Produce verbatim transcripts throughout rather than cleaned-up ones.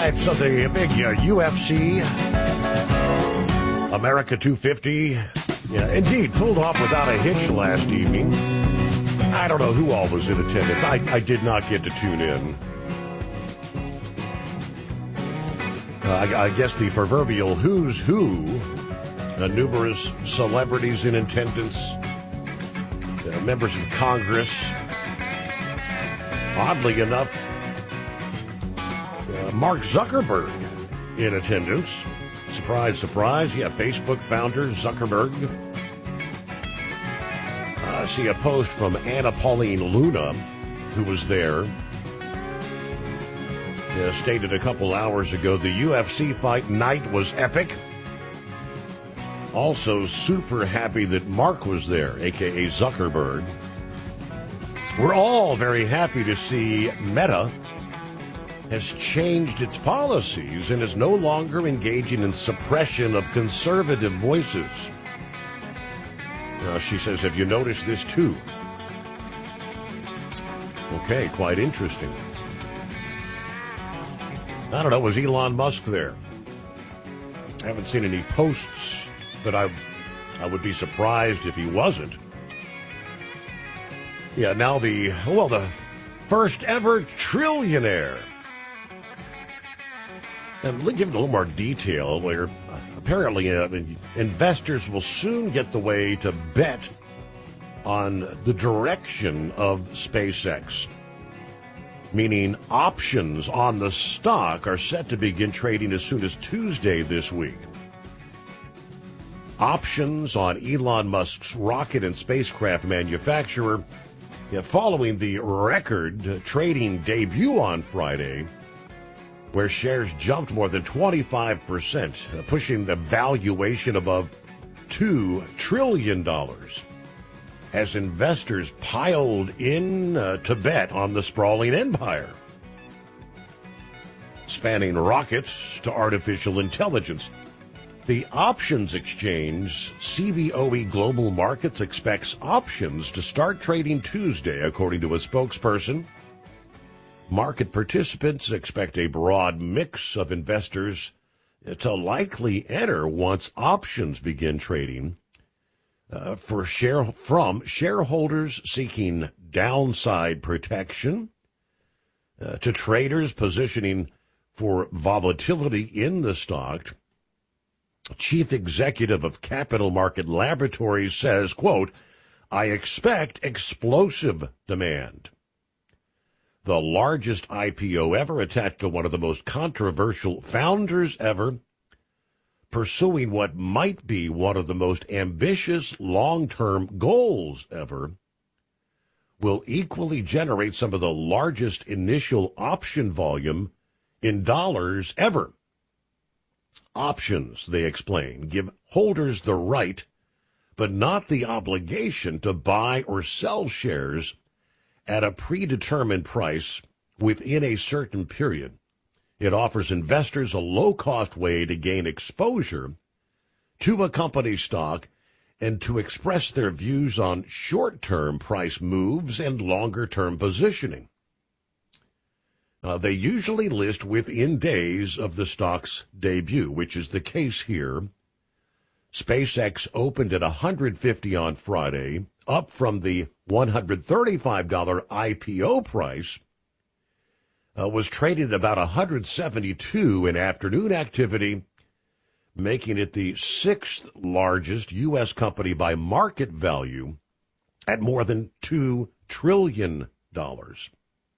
right, so the big uh, U F C, America two fifty, yeah, indeed, pulled off without a hitch last evening. I don't know who all was in attendance. I, I did not get to tune in. Uh, I, I guess the proverbial who's who, uh, numerous celebrities in attendance, uh, members of Congress. Oddly enough, uh, Mark Zuckerberg in attendance. Surprise, surprise. Yeah, Facebook founder Zuckerberg. I see a post from Anna Pauline Luna, who was there. Uh, stated a couple hours ago, the U F C fight night was epic. Also super happy that Mark was there, a k a. Zuckerberg. We're all very happy to see Meta has changed its policies and is no longer engaging in suppression of conservative voices. Uh, she says, have you noticed this too? Okay, quite interesting. I don't know, was Elon Musk there? I haven't seen any posts, but I, I would be surprised if he wasn't. Yeah, now the, well, the first ever trillionaire. And let me give it a little more detail where uh, apparently uh, investors will soon get the way to bet on the direction of SpaceX. Meaning options on the stock are set to begin trading as soon as Tuesday this week. Options on Elon Musk's rocket and spacecraft manufacturer, yeah, following the record trading debut on Friday, where shares jumped more than twenty-five percent, uh, pushing the valuation above two trillion dollars, as investors piled in uh, to bet on the sprawling empire, spanning rockets to artificial intelligence. The options exchange, C B O E Global Markets, expects options to start trading Tuesday, according to a spokesperson. Market participants expect a broad mix of investors to likely enter once options begin trading. Uh, for share from shareholders seeking downside protection uh, to traders positioning for volatility in the stock. Chief executive of Capital Market Laboratories says, quote, I expect explosive demand. The largest I P O ever attached to one of the most controversial founders ever, pursuing what might be one of the most ambitious long-term goals ever, will equally generate some of the largest initial option volume in dollars ever. Options, they explain, give holders the right, but not the obligation to buy or sell shares at a predetermined price within a certain period. It offers investors a low-cost way to gain exposure to a company's stock and to express their views on short-term price moves and longer-term positioning. Uh, they usually list within days of the stock's debut, which is the case here. SpaceX opened at one hundred fifty dollars on Friday, up from the one hundred thirty-five dollars I P O price. Uh, was traded about one hundred seventy-two dollars in afternoon activity, making it the sixth largest U S company by market value at more than two trillion dollars.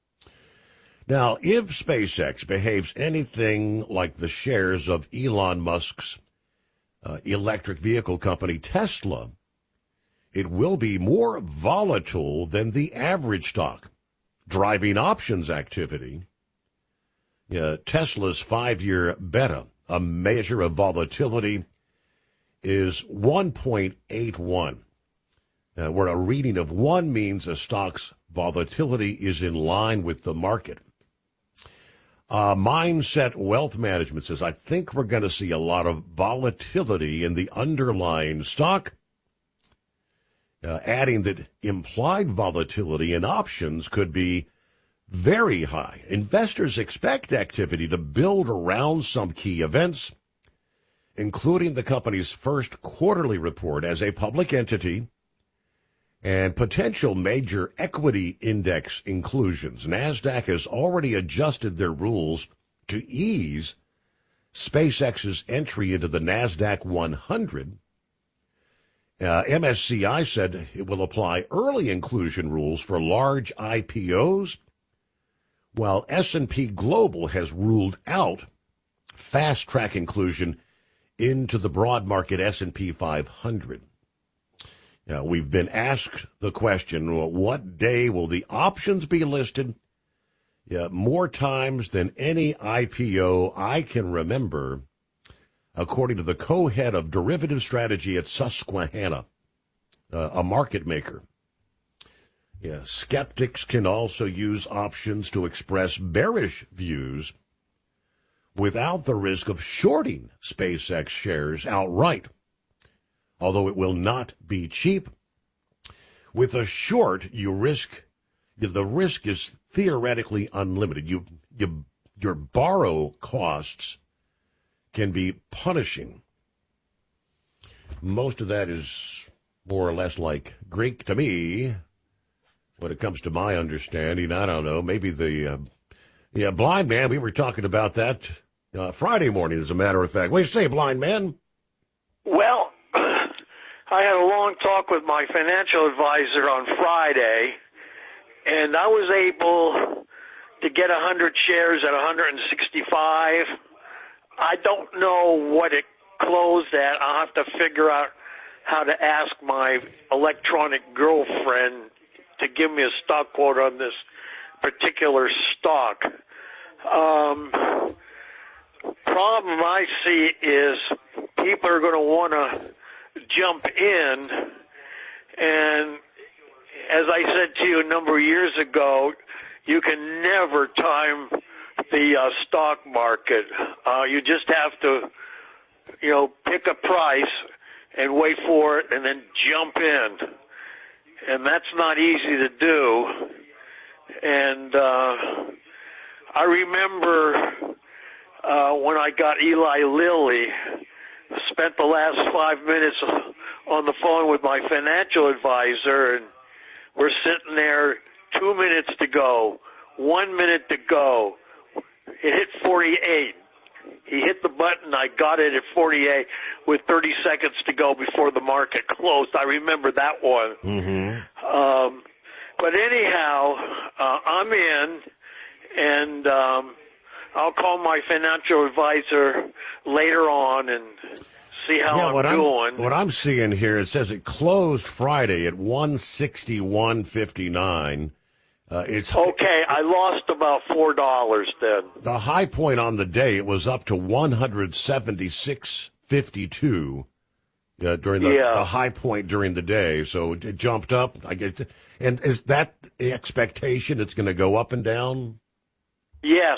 Now, if SpaceX behaves anything like the shares of Elon Musk's uh, electric vehicle company Tesla, it will be more volatile than the average stock, driving options activity. Uh, Tesla's five-year beta, a measure of volatility, is one point eight one, uh, where a reading of one means a stock's volatility is in line with the market. Uh, Mindset Wealth Management says, I think we're going to see a lot of volatility in the underlying stock, uh, adding that implied volatility in options could be very high. Investors expect activity to build around some key events, including the company's first quarterly report as a public entity and potential major equity index inclusions. NASDAQ has already adjusted their rules to ease SpaceX's entry into the NASDAQ one hundred. Uh, M S C I said it will apply early inclusion rules for large I P Os, while S and P Global has ruled out fast-track inclusion into the broad market S and P five hundred. Now, we've been asked the question, well, what day will the options be listed? Yeah, more times than any I P O I can remember, according to the co-head of derivative strategy at Susquehanna, uh, a market maker. Yeah, skeptics can also use options to express bearish views without the risk of shorting SpaceX shares outright, although it will not be cheap. With a short, you risk the risk is theoretically unlimited. You, you, your borrow costs can be punishing. Most of that is more or less like Greek to me when it comes to my understanding. I don't know. Maybe the uh, yeah, blind man. We were talking about that uh, Friday morning, as a matter of fact. What do you say, blind man? Well, I had a long talk with my financial advisor on Friday, and I was able to get one hundred shares at one hundred sixty-five. I don't know what it closed at. I'll have to figure out how to ask my electronic girlfriend to give me a stock quote on this particular stock. Um, problem I see is people are going to want to jump in, and as I said to you a number of years ago, you can never time the uh, stock market. Uh, you just have to, you know, pick a price and wait for it and then jump in. And that's not easy to do. And uh, I remember uh, when I got Eli Lilly, spent the last five minutes on the phone with my financial advisor, and we're sitting there, two minutes to go, one minute to go. It hit forty-eight. He hit the button. I got it at forty-eight with thirty seconds to go before the market closed. I remember that one. Mm-hmm. Um, but anyhow, uh, I'm in, and um, I'll call my financial advisor later on and see how yeah, I'm what doing. I'm, what I'm seeing here, it says it closed Friday at one sixty-one fifty-nine. Uh, it's okay. I lost about four dollars then. The high point on the day, it was up to one seventy-six fifty-two uh, during the, yeah. the high point during the day. So it jumped up. I get, and is that the expectation? It's going to go up and down? Yes.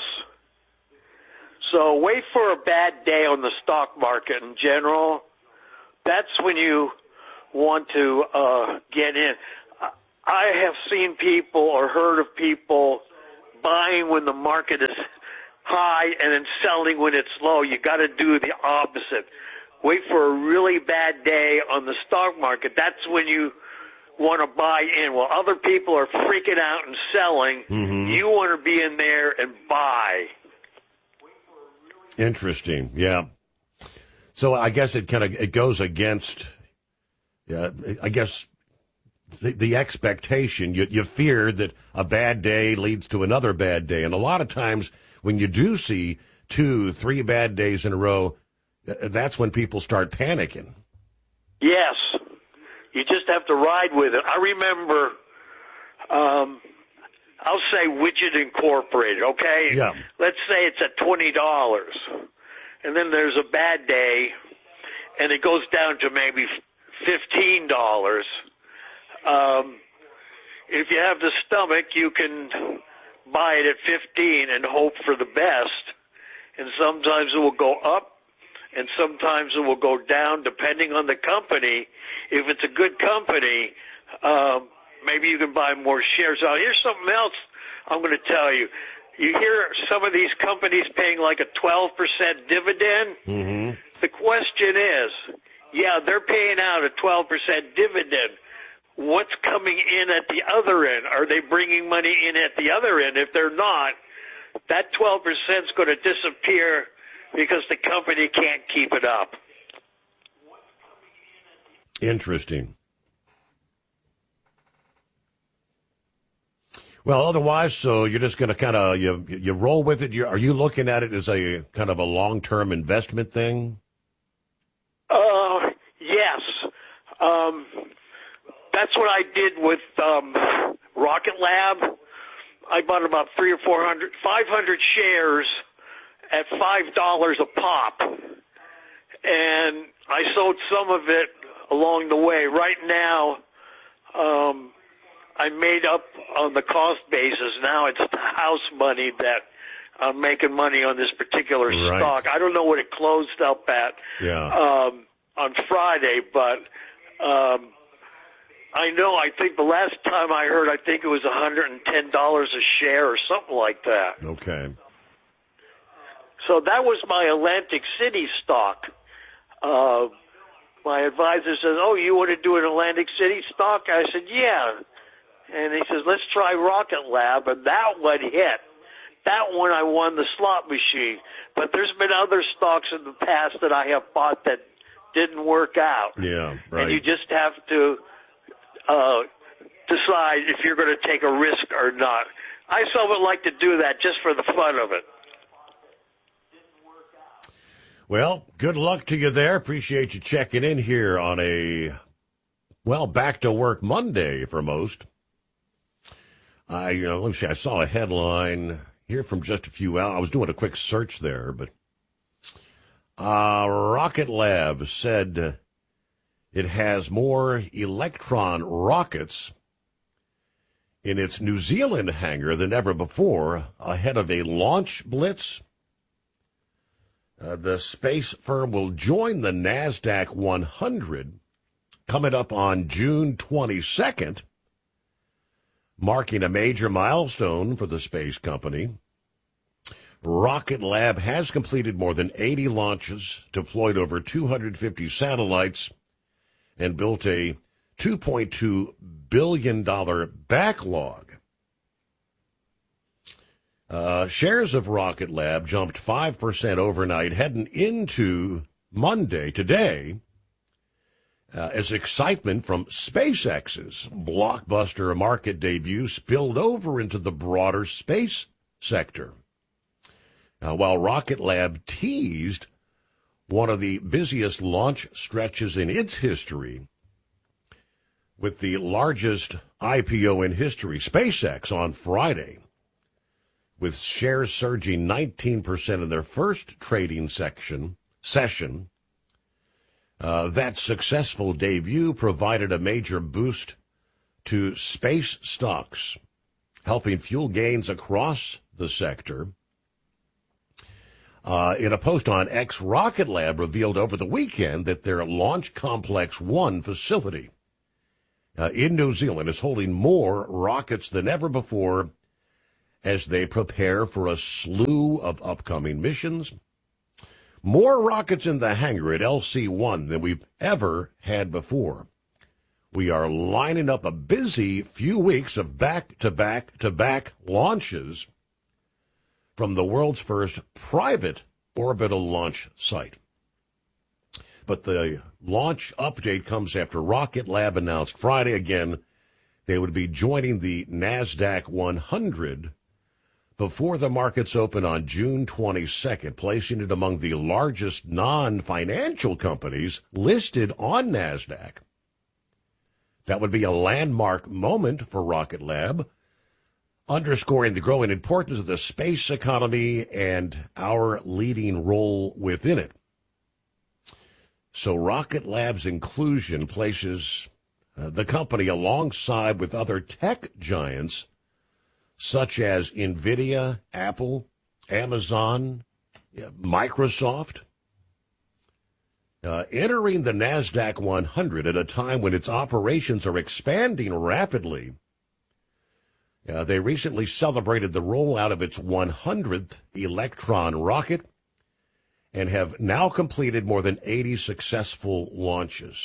So wait for a bad day on the stock market in general. That's when you want to uh, get in. I have seen people or heard of people buying when the market is high and then selling when it's low. You got to do the opposite. Wait for a really bad day on the stock market. That's when you want to buy in. While other people are freaking out and selling, mm-hmm. you want to be in there and buy. Interesting. Yeah. So I guess it kind of it goes against. Yeah, I guess. The, the expectation, you, you fear that a bad day leads to another bad day. And a lot of times when you do see two, three bad days in a row, that's when people start panicking. Yes. You just have to ride with it. I remember, um, I'll say Widget Incorporated, okay? Yeah. Let's say it's at twenty dollars. And then there's a bad day, and it goes down to maybe fifteen dollars. Um, if you have the stomach, you can buy it at fifteen and hope for the best. And sometimes it will go up, and sometimes it will go down, depending on the company. If it's a good company, um, maybe you can buy more shares. Now, here's something else I'm going to tell you. You hear some of these companies paying like a twelve percent dividend. Mm-hmm. The question is, yeah, they're paying out a twelve percent dividend. What's coming in at the other end? Are they bringing money in at the other end? If they're not, that twelve percent is going to disappear because the company can't keep it up. Interesting. Well, otherwise, so you're just going to kind of, you you roll with it. You, are you looking at it as a kind of a long-term investment thing? Uh, yes. Um, that's what I did with um, Rocket Lab. I bought about three or four hundred, five hundred shares at five dollars a pop, and I sold some of it along the way. Right now, um, I made up on the cost basis. Now it's the house money that I'm making money on this particular right. stock. I don't know what it closed up at yeah. um, on Friday, but um, I know, I think the last time I heard, I think it was one hundred ten dollars a share or something like that. Okay. So that was my Atlantic City stock. Uh, my advisor says, oh, you want to do an Atlantic City stock? I said, yeah. And he says, let's try Rocket Lab, and that one hit. That one I won the slot machine. But there's been other stocks in the past that I have bought that didn't work out. Yeah, right. And you just have to uh, decide if you're going to take a risk or not. I still would like to do that just for the fun of it. Well, good luck to you there. Appreciate you checking in here on a, well, back-to-work Monday for most. I, you know, let me see, I saw a headline here from just a few hours. I was doing a quick search there, but uh, Rocket Lab said it has more Electron rockets in its New Zealand hangar than ever before, ahead of a launch blitz. Uh, the space firm will join the NASDAQ one hundred coming up on June twenty-second. Marking a major milestone for the space company. Rocket Lab has completed more than eighty launches, deployed over two hundred fifty satellites, and built a two point two billion dollars backlog. Uh, shares of Rocket Lab jumped five percent overnight, heading into Monday, today, Uh, as excitement from SpaceX's blockbuster market debut spilled over into the broader space sector. Uh, while Rocket Lab teased one of the busiest launch stretches in its history, with the largest I P O in history, SpaceX, on Friday, with shares surging nineteen percent in their first trading section session. Uh, that successful debut provided a major boost to space stocks, helping fuel gains across the sector. Uh, in a post on X, Rocket Lab revealed over the weekend that their Launch Complex One facility uh, in New Zealand is holding more rockets than ever before as they prepare for a slew of upcoming missions. More rockets in the hangar at L C one than we've ever had before. We are lining up a busy few weeks of back-to-back-to-back launches from the world's first private orbital launch site. But the launch update comes after Rocket Lab announced Friday again they would be joining the NASDAQ one hundred before the markets open on June twenty-second, placing it among the largest non-financial companies listed on NASDAQ. That would be a landmark moment for Rocket Lab, underscoring the growing importance of the space economy and our leading role within it. So Rocket Lab's inclusion places uh, the company alongside with other tech giants such as NVIDIA, Apple, Amazon, Microsoft, uh, entering the NASDAQ one hundred at a time when its operations are expanding rapidly. Uh, they recently celebrated the rollout of its one hundredth Electron rocket and have now completed more than eighty successful launches.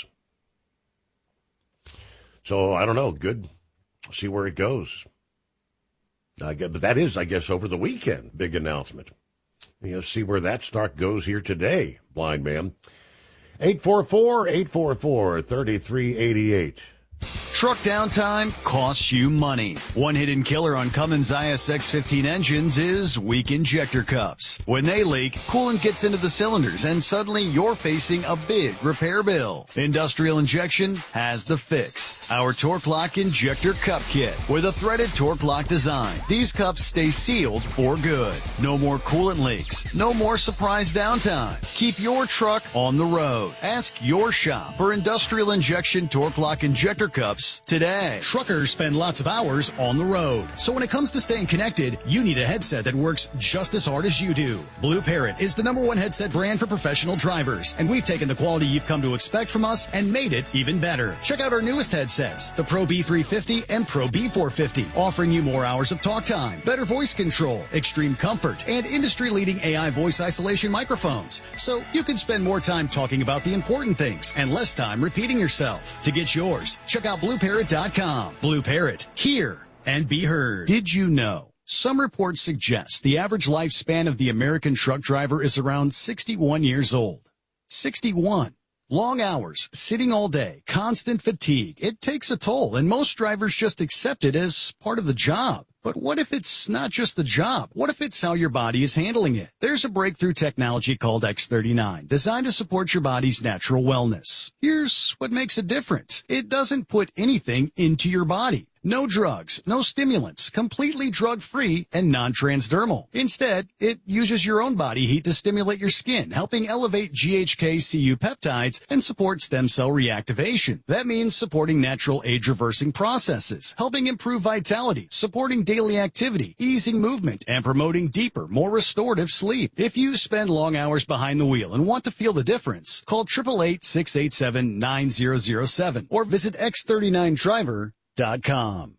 So, I don't know, good. See where it goes. I guess, but that is, I guess, over the weekend, big announcement. You know, see where that start goes here today, blind man. eight four four, eight four four, three three eight eight. Truck downtime costs you money. One hidden killer on Cummins I S X fifteen engines is weak injector cups. When they leak, coolant gets into the cylinders and suddenly you're facing a big repair bill. Industrial Injection has the fix. Our Torque Lock Injector Cup Kit with a threaded Torque Lock design. These cups stay sealed for good. No more coolant leaks. No more surprise downtime. Keep your truck on the road. Ask your shop for Industrial Injection Torque Lock Injector Cups today. Truckers spend lots of hours on the road. So when it comes to staying connected, you need a headset that works just as hard as you do. Blue Parrot is the number one headset brand for professional drivers, and we've taken the quality you've come to expect from us and made it even better. Check out our newest headsets, the Pro B three fifty and Pro B four fifty, offering you more hours of talk time, better voice control, extreme comfort, and industry-leading A I voice isolation microphones. So you can spend more time talking about the important things and less time repeating yourself. To get yours, check out blue parrot dot com. Blue Parrot, hear and be heard. Did you know? Some reports suggest the average lifespan of the American truck driver is around sixty-one years old. sixty-one. Long hours, sitting all day, constant fatigue. It takes a toll, and most drivers just accept it as part of the job. But what if it's not just the job? What if it's how your body is handling it? There's a breakthrough technology called X thirty-nine, designed to support your body's natural wellness. Here's what makes it different. It doesn't put anything into your body. No drugs, no stimulants, completely drug-free and non-transdermal. Instead, it uses your own body heat to stimulate your skin, helping elevate G H K C U peptides and support stem cell reactivation. That means supporting natural age-reversing processes, helping improve vitality, supporting daily activity, easing movement, and promoting deeper, more restorative sleep. If you spend long hours behind the wheel and want to feel the difference, call eight eight eight, six eight seven, nine zero zero seven or visit x thirty-nine driver dot com.